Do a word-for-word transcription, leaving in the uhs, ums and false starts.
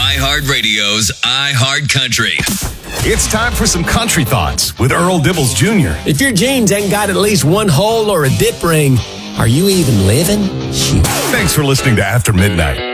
iHeartRadio's iHeartCountry. It's time for some country thoughts with Earl Dibbles Junior If your jeans ain't got at least one hole or a dip ring, are you even living? Shoot. Thanks for listening to After Midnight.